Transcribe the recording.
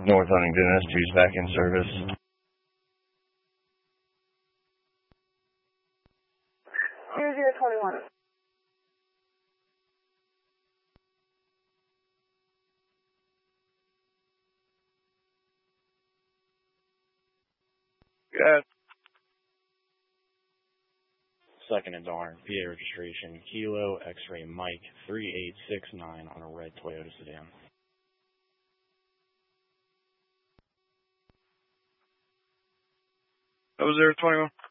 North Huntington S2 is back in service. 0021. Good. Second and Darn, PA registration, Kilo X-Ray Mike 3869 on a red Toyota sedan. That was 021.